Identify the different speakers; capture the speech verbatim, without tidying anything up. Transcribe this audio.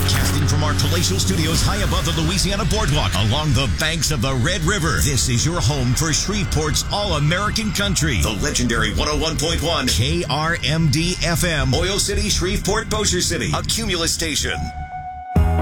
Speaker 1: Broadcasting from our palatial studios high above the Louisiana Boardwalk along the banks of the Red River. This is your home for Shreveport's All-American Country. The legendary one oh one point one K R M D F M. Oil City, Shreveport, Bossier City. A Cumulus station.